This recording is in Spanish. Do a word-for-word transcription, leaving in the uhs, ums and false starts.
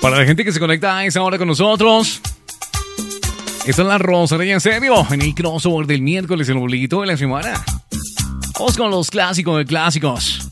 Para la gente que se conecta a esa hora con nosotros, esta es la Rosalía en serio, en el crossover del miércoles, el ombliguito de la semana. Vamos con los clásicos de clásicos.